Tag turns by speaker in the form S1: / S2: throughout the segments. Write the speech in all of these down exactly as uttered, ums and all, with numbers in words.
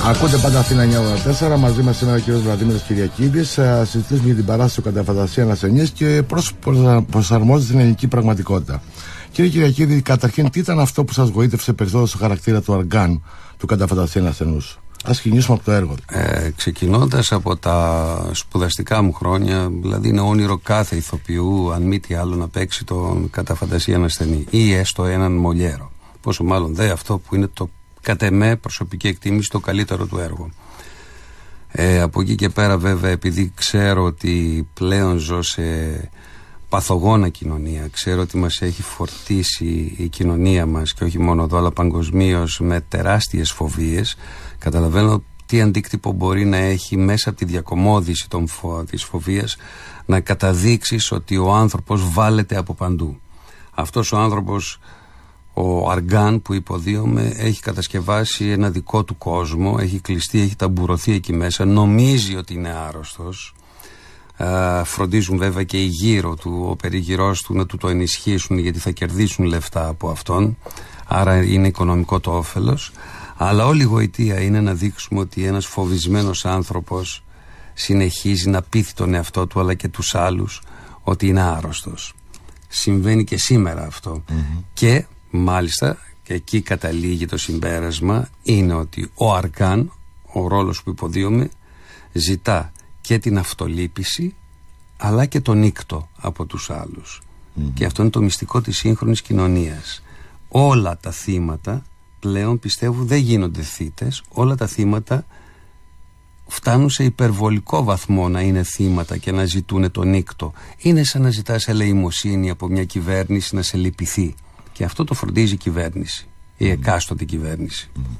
S1: Ακούτε πάντα Αθήνα εννιά ογδόντα τέσσερα. Μαζί μας σήμερα ο κ. Βλαντίμηρος Κυριακίδης. Συζητήσουμε για την παράσταση του Καταφαντασία Ασθενής και πώς προσαρμόζεται στην ελληνική πραγματικότητα. Κύριε Κυριακίδη, καταρχήν, τι ήταν αυτό που σας γοήτευσε περισσότερο στο χαρακτήρα του Αργάν του Καταφαντασία Ασθενούς? Ας ξεκινήσουμε από το έργο.
S2: Ε, ξεκινώντας από τα σπουδαστικά μου χρόνια, δηλαδή είναι όνειρο κάθε ηθοποιού, αν μη τι άλλο, να παίξει τον Καταφαντασία Ασθενή ή έστω έναν Μολιέρο. Πόσο μάλλον δε αυτό που είναι το, κατ' εμέ, προσωπική εκτίμηση, το καλύτερο του έργο. Ε, από εκεί και πέρα, βέβαια, επειδή ξέρω ότι πλέον ζω σε παθογόνα κοινωνία, ξέρω ότι μας έχει φορτίσει η κοινωνία μας και όχι μόνο εδώ αλλά παγκοσμίως με τεράστιες φοβίες, καταλαβαίνω τι αντίκτυπο μπορεί να έχει μέσα από τη διακομώδηση των φο... της φοβίας να καταδείξεις ότι ο άνθρωπος βάλεται από παντού. Αυτός ο άνθρωπος, ο Αργάν που υποδίωμε, έχει κατασκευάσει ένα δικό του κόσμο, έχει κλειστεί, έχει ταμπουρωθεί εκεί μέσα, νομίζει ότι είναι άρρωστος. Uh, φροντίζουν βέβαια και οι γύρω του, ο περιγυρός του, να του το ενισχύσουν, γιατί θα κερδίσουν λεφτά από αυτόν, άρα είναι οικονομικό το όφελος. Αλλά όλη η γοητεία είναι να δείξουμε ότι ένας φοβισμένος άνθρωπος συνεχίζει να πείθει τον εαυτό του αλλά και τους άλλους ότι είναι άρρωστος. Συμβαίνει και σήμερα αυτό. Mm-hmm. Και μάλιστα, και εκεί καταλήγει το συμπέρασμα, είναι ότι ο Αργάν, ο ρόλος που υποδίωμε, ζητά και την αυτολύπηση αλλά και τον νύκτο από τους άλλους. Mm-hmm. Και αυτό είναι το μυστικό της σύγχρονης κοινωνίας. Όλα τα θύματα πλέον, πιστεύω, δεν γίνονται θύτες. Όλα τα θύματα φτάνουν σε υπερβολικό βαθμό να είναι θύματα και να ζητούν τον νύκτο. Είναι σαν να ζητάς ελεημοσύνη από μια κυβέρνηση να σε λυπηθεί. Και αυτό το φροντίζει η κυβέρνηση, η εκάστοτε κυβέρνηση. Mm-hmm.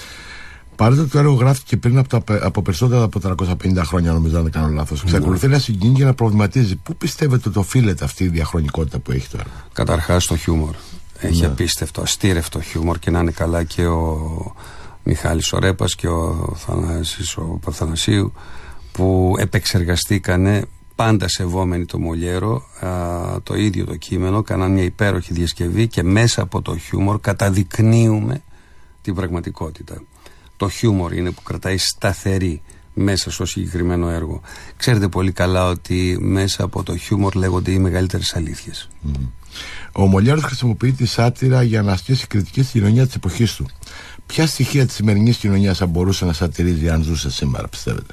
S1: Παρότι το έργο γράφτηκε πριν από, τα, από περισσότερα από τριακόσια πενήντα χρόνια, νομίζω, αν δεν κάνω λάθος, εξακολουθεί mm. να συγκινεί και να προβληματίζει. Πού πιστεύετε ότι οφείλεται αυτή η διαχρονικότητα που έχει τώρα?
S2: Καταρχάς το χιούμορ. Έχει mm. απίστευτο, αστήρευτο χιούμορ, και να είναι καλά και ο Μιχάλης ο Ρέπας και ο Θανάσης ο Παθανασίου, που επεξεργαστήκανε, πάντα σεβόμενοι το Μολιέρο, α, το ίδιο το κείμενο, κάναν μια υπέροχη διασκευή και μέσα από το χιούμορ καταδεικνύουμε την πραγματικότητα. Το χιούμορ είναι που κρατάει σταθερή μέσα στο συγκεκριμένο έργο. Ξέρετε πολύ καλά ότι μέσα από το χιούμορ λέγονται οι μεγαλύτερες αλήθειες.
S1: Mm. Ο Μολιέρος χρησιμοποιεί τη σάτυρα για να ασκήσει κριτική στη κοινωνία της εποχής του. Ποια στοιχεία της σημερινής κοινωνίας θα μπορούσε να σατυρίζει αν ζούσε σήμερα, πιστεύετε?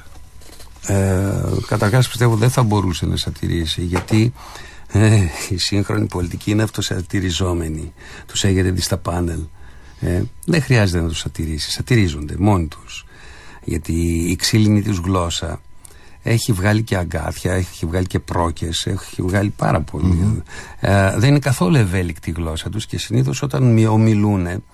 S2: Ε, καταρχάς πιστεύω δεν θα μπορούσε να σατυρίσει, γιατί ε, η σύγχρονη πολιτική είναι αυτοσατυριζόμενη. Τους έχετε δει στα πάνελ. Ε, δεν χρειάζεται να τους σατυρίσει, σατυρίζονται μόνοι τους, γιατί η ξύλινη τους γλώσσα έχει βγάλει και αγκάθια, έχει βγάλει και πρόκες, έχει βγάλει πάρα πολύ. Mm-hmm. ε, δεν είναι καθόλου ευέλικτη η γλώσσα τους και συνήθως όταν ομιλούν, ε,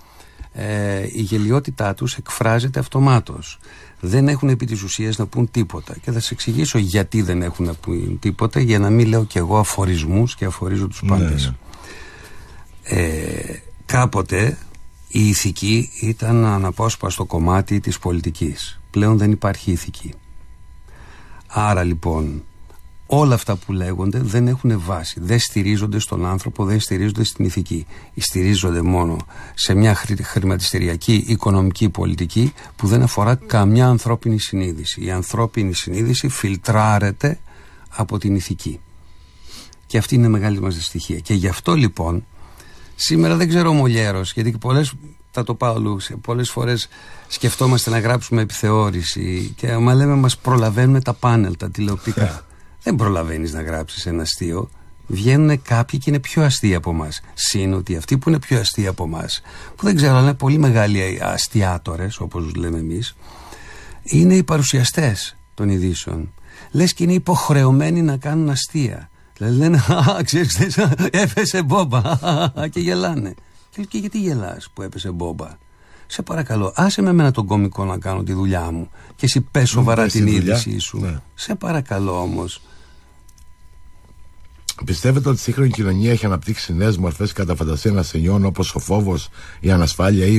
S2: η γελιότητά τους εκφράζεται αυτομάτως. Δεν έχουν επί της ουσίας να πούν τίποτα, και θα σας εξηγήσω γιατί δεν έχουν να πούν τίποτα, για να μην λέω κι εγώ αφορισμούς και αφορίζω τους πάντες. Mm-hmm. ε, κάποτε η ηθική ήταν αναπόσπαστο κομμάτι της πολιτικής. Πλέον δεν υπάρχει ηθική. Άρα λοιπόν όλα αυτά που λέγονται δεν έχουν βάση. Δεν στηρίζονται στον άνθρωπο, δεν στηρίζονται στην ηθική. Στηρίζονται μόνο σε μια χρηματιστηριακή οικονομική πολιτική που δεν αφορά καμιά ανθρώπινη συνείδηση. Η ανθρώπινη συνείδηση φιλτράρεται από την ηθική. Και αυτή είναι η μεγάλη μας δυστυχία. Και γι' αυτό λοιπόν σήμερα δεν ξέρω ο Μολιέρος, γιατί πολλές, θα το πάω αλλού, πολλές φορές σκεφτόμαστε να γράψουμε επιθεώρηση και άμα λέμε μας προλαβαίνουν τα πάνελ, τα τηλεοπτικά. Δεν προλαβαίνεις να γράψεις ένα αστείο. Βγαίνουν κάποιοι και είναι πιο αστείοι από εμάς. Συν ότι αυτοί που είναι πιο αστείοι από εμάς, που δεν ξέρω, αλλά είναι πολύ μεγάλοι αστιάτορες, όπως τους λέμε εμείς, είναι οι παρουσιαστές των ειδήσεων. Λες και είναι υποχρεωμένοι να κάνουν αστεία. Δηλαδή λένε, α, ξέρεις, έπεσε μπόμπα, και γελάνε. Και γιατί γελάς που έπεσε μπόμπα? Σε παρακαλώ, άσε με εμένα τον κωμικό να κάνω τη δουλειά μου και εσύ πες σοβαρά την είδησή σου. Ναι. Σε παρακαλώ όμως.
S1: Πιστεύετε ότι η σύγχρονη κοινωνία έχει αναπτύξει νέες μορφές καταφαντασίας ασθενειών, όπως ο φόβος, η ανασφάλεια ή